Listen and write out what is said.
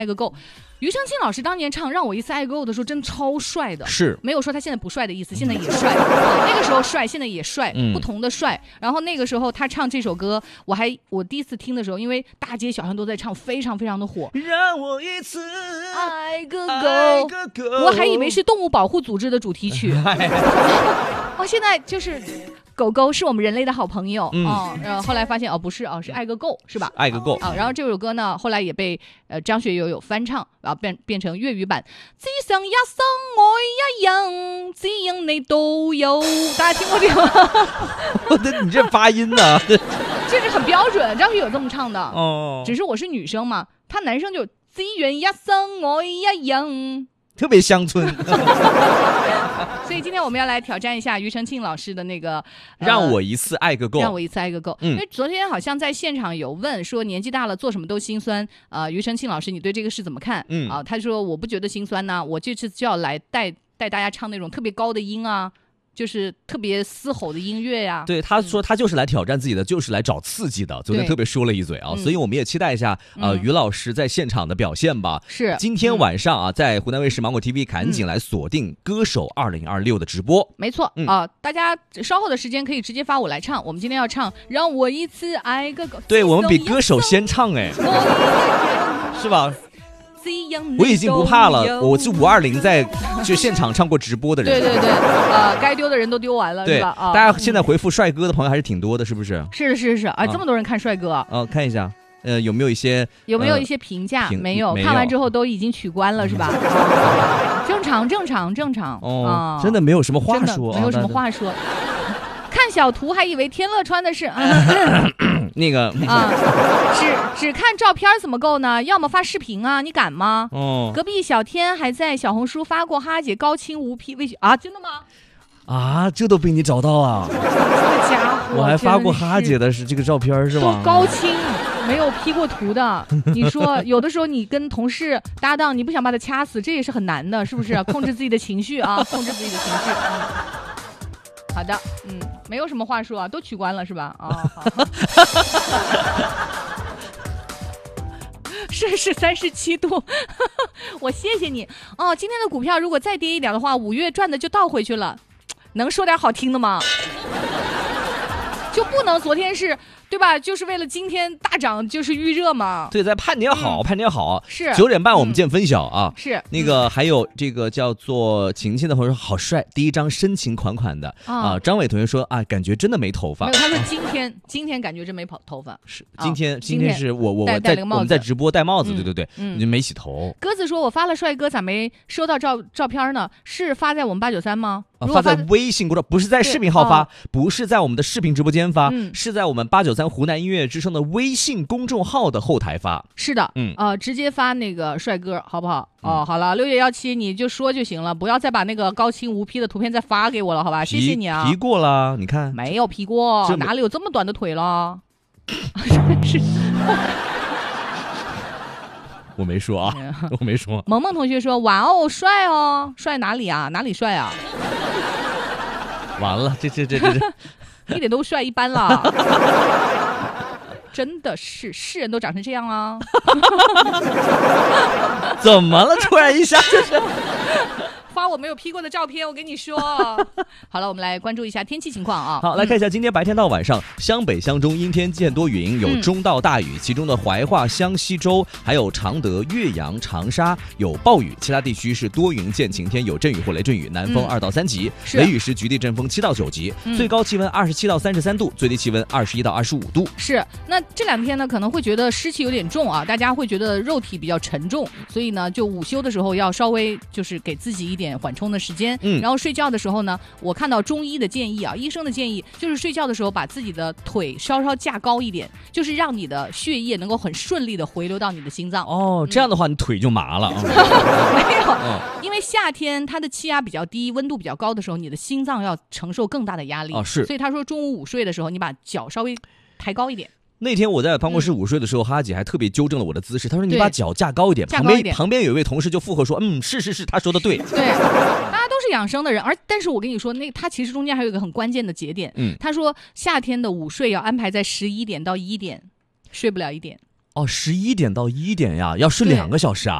爱个够。庾澄庆老师当年唱《让我一次爱个够》的时候，真超帅的， 是没有说他现在不帅的意思，现在也帅。那个时候帅，现在也帅，不同的帅。然后那个时候他唱这首歌，我第一次听的时候，因为大街小巷都在唱，非常非常的火。 让我一次爱个够，我还以为是动物保护组织的主题曲。现在就是狗狗是我们人类的好朋友然后后来发现不是是爱个够，是吧？ 爱个够然后这首歌呢，后来也被张学友有翻唱，然后变成粤语版。只想一生爱一人，只因你都有。大家听过这个吗？ 你这发音呢？ 这是很标准，张学友这么唱的。只是我是女生嘛，他男生就只愿一生爱一人。 特别乡村。 所以今天我们要来挑战一下庾澄庆老师的那个让我一次爱个够， 让我一次爱个够。因为昨天好像在现场有问说年纪大了做什么都心酸，庾澄庆老师你对这个事怎么看？他说我不觉得心酸呢，我这次就要来带大家唱那种特别高的音啊，就是特别嘶吼的音乐呀。 对，他说他就是来挑战自己的，就是来找刺激的。昨天特别说了一嘴啊，所以我们也期待一下庾老师在现场的表现吧。 是， 今天晚上在湖南卫视芒果 TV 赶紧来锁定歌手2026的直播。没错大家稍后的时间可以直接发我来唱。我们今天要唱让我一次爱个够。 对，我们比歌手先唱是吧？我已经不怕了，我是520在就现场唱过直播的人。 对，该丢的人都丢完了， 对是吧？ 大家现在回复帅哥的朋友还是挺多的，是不是？ 是这么多人看帅哥。 看一下，有没有一些评价？没有，看完之后都已经取关了，是吧？正常。 真的没有什么话说， 没有什么话说。看小图还以为天乐穿的是那个只看照片怎么够呢？要么发视频啊，你敢吗？隔壁小天还在小红书发过哈姐高清无 P 微信真的吗？ 这都被你找到啊！ 这个家伙， 我还发过哈姐的这个照片是吗？ 都高清没有 P 过图的。你说有的时候你跟同事搭档，你不想把他掐死，这也是很难的，是不是？控制自己的情绪啊，控制自己的情绪。好的，没有什么话说啊，都取关了是吧？好。摄氏37度，我谢谢你今天的股票如果再跌一点的话，5月赚的就倒回去了，能说点好听的吗？就不能昨天是对吧？就是为了今天大涨就是预热嘛。 对，在盼点好，盼点好。 是 9点半我们见分晓啊。 是那个还有这个叫做晴晴的朋友说好帅，第一张深情款款的张伟同学说感觉真的没头发。 没有，他说今天感觉真没头发。 是今天是我们在直播戴帽子，对，你没洗头。 鸽子说我发了帅哥咋没收到照片呢？是发在我们893吗？ 发在微信公众，不是在视频号发，不是在我们的视频直播间发，是在我们893湖南音乐之声的微信公众号的后台发。 是的，直接发那个帅哥好不好？好了，6月17你就说就行了，不要再把那个高清无 P 的图片再发给我了，好吧？谢谢你啊。 P 过了，你看没有 P 过，哪里有这么短的腿了？是。 我没说啊，我没说。 萌萌同学说：“哇哦，帅哦，帅哪里啊？哪里帅啊？” 完了，这一点都帅一般了。真的是人都长成这样啊？ 怎么了？突然一下就是发我没有 P 过的照片，我跟你说。好了，我们来关注一下天气情况啊。 好，来看一下今天白天到晚上，湘北、湘中阴天见多云，有中到大雨，其中的怀化、湘西州还有常德、岳阳、长沙有暴雨，其他地区是多云见晴天，有阵雨或雷阵雨，南风2到3级，雷雨时局地阵风7到9级，最高气温27到33度，最低气温21到25度。 是，那这2天呢可能会觉得湿气有点重啊，大家会觉得肉体比较沉重，所以呢就午休的时候要稍微就是给自己一点缓冲的时间，然后睡觉的时候呢，我看到中医的建议啊，医生的建议就是睡觉的时候把自己的腿稍稍架高一点，就是让你的血液能够很顺利的回流到你的心脏。 这样的话你腿就麻了。 没有，因为夏天它的气压比较低，温度比较高的时候，你的心脏要承受更大的压力。 是， 所以他说中午午睡的时候，你把脚稍微抬高一点。 那天我在办公室午睡的时候，哈姐还特别纠正了我的姿势，她说你把脚架高一点。旁边有一位同事就附和说，是，他说的对。 对，大家都是养生的人，但是我跟你说，他其实中间还有一个很关键的节点。他说夏天的午睡要安排在11点到1点，睡不了1点。 哦，11点到1点呀，要睡2个小时啊？